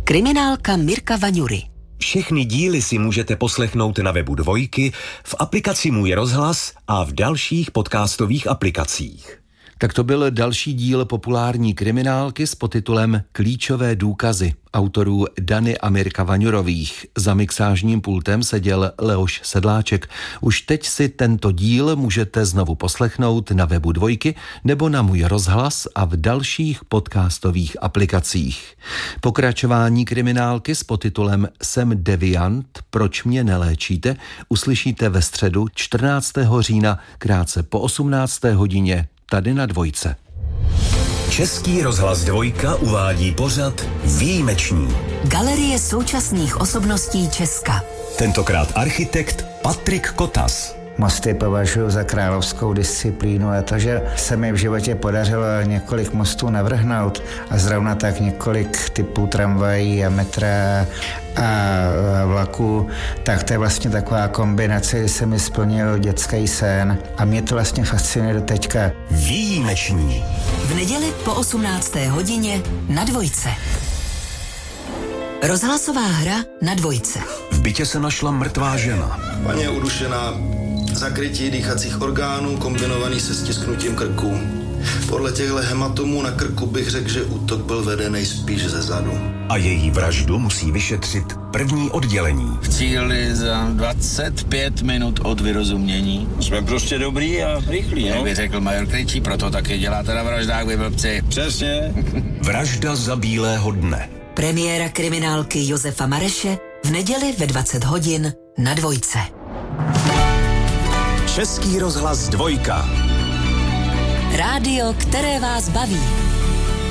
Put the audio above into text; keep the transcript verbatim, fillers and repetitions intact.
Kriminálka Mirka Vaňury. Všechny díly si můžete poslechnout na webu Dvojky, v aplikaci Můj rozhlas a v dalších podcastových aplikacích. Tak to byl další díl populární kriminálky s podtitulem Klíčové důkazy autorů Dany a Mirka Vaňurových. Za mixážním pultem seděl Leoš Sedláček. Už teď si tento díl můžete znovu poslechnout na webu Dvojky nebo na Můj rozhlas a v dalších podcastových aplikacích. Pokračování kriminálky s podtitulem Jsem deviant, proč mě neléčíte, uslyšíte ve středu čtrnáctého října krátce po osmnácté hodině tady na Dvojce. Český rozhlas Dvojka uvádí pořad Výjimeční. Galerie současných osobností Česka. Tentokrát architekt Patrik Kotas. Mosty považuji za královskou disciplínu a to, že se mi v životě podařilo několik mostů navrhnout a zrovna tak několik typů tramvají a metra a vlaků, tak to je vlastně taková kombinace, kdy se mi splnil dětský sen a mě to vlastně fascinuje do teďka. Výjimeční. V neděli po osmnácté hodině na Dvojce. Rozhlasová hra na Dvojce. V bytě se našla mrtvá žena. Paní je udušená, zakrytí dýchacích orgánů kombinovaný se stisknutím krku. Podle těchto hematomů na krku bych řekl, že útok byl vedený spíš ze zadu. A její vraždu musí vyšetřit první oddělení. V cíli za dvacet pět minut od vyrozumění. Jsme prostě dobrý a rychlí, Jak no? by řekl major Kryčí, proto taky děláte na vraždách, vy blbci. Přesně. Vražda za bílého dne. Premiéra kriminálky Josefa Mareše v neděli ve dvacet hodin na Dvojce. Český rozhlas Dvojka. Rádio, které vás baví.